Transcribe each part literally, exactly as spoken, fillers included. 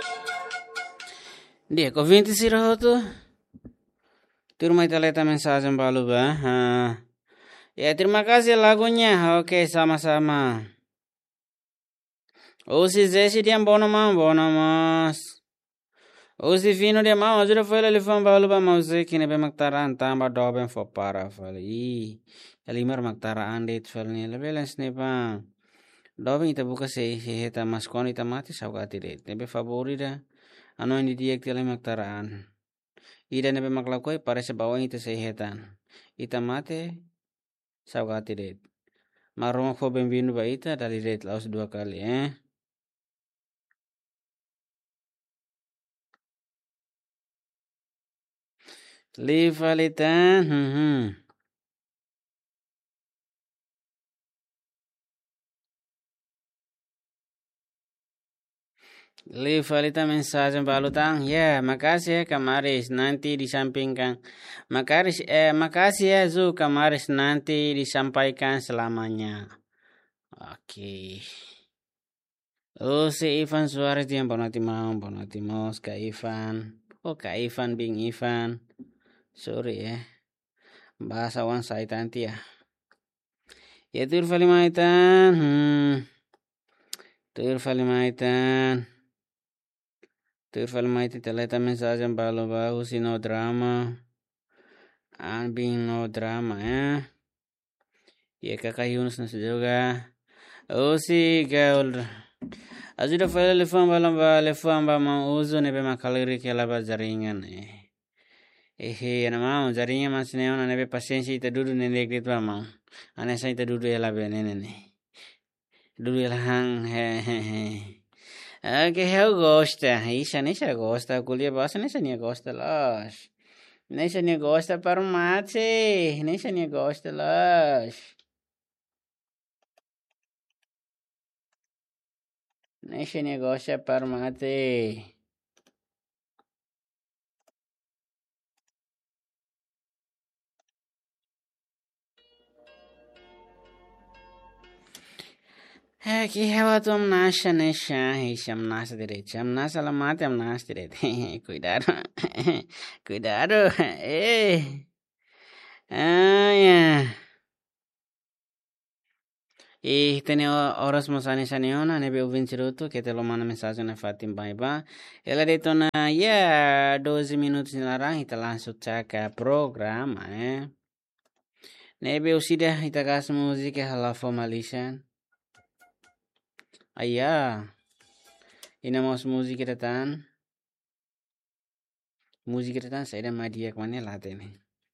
Dia kok vinti sih tuh. Turma kita lihat mensagem balu ba. Ya terima kasih lagunya. Oke sama-sama. Oh si Zesi dia bono mas, bono mas. Oh si Fino dia mau ajuda foi ele fam balu ba mau se kine be maktaran tamba doben fo para fal. I. Elimar maktaraan det fal ni lebelens ne pa. Doben ita buka se heta maskoni ita mati saugati det. Nebe favorita. Ano ini dia tele maktaraan. Ida nebe maklakoi parece bawang ita sehetan. Ita mate saugati det. Maroma fo bem-vindo ba ita dali det laos dua kali eh. Livalitan. Hmm. hmm. Livalitan mensagem balutang. Ya, makasih ya Kamaris nanti disampingkan. Makaris eh makasih ya Zu Kamaris nanti disampaikan selamanya. Oke. Oh si Ivan Suarez yang bonati mau, bonati mau Kak Ivan. Oh Kak Ivan Bing Ivan. Sorry ya. Bahasa wan saya tanti ya. Ya tur falimaitan. Hmm. Tur falimaitan. Tur falimaitan teleta mensagem balo bahu sino drama. An bing no drama ya. Ya kakak Yunus nasi juga. Oh si gaul. Ajuda fala lefam balamba lefam ba mau uzo nebe makaliri ke laba jaringan eh. Ehe ana mau jaringan masne ona nebe pasensi ita dudu nene gitu mau. Ana sa ita dudu ya labe nene ne. Dudu ya hang he he he. Oke eu gosta. Isha nesha gosta kulia basa nesha nia gosta las. Nesha nia gosta para mate. Nesha nia gosta las. Nesha nia gosta para mate. É que relato amnasha, né, chá, amnasha direito, amnasha ela mata, amnasha direito, cuidado, cuidado, ei, ai, e tem horas mosane saniona, né, beu vintiruto, que te lo manda mensagem na Fatim Baiba, ela detona, yeah, doze minutos na laranja, ita lanço tchaca programa, eh, né, beu sida, ita gas música, hala formalishan, ayah, inamos música datan, música datan, saya dah madia kemana lah ini.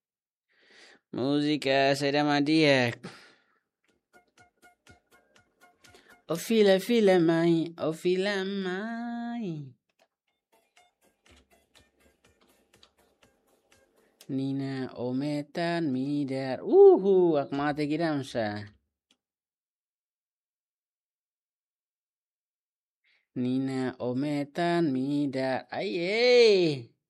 Música será madia. O fila, fila, mãe, o fila, mãe. Nina, o metan, midar. Uhu, aku mati kiram sa. Nina, o metan, midar. Aye.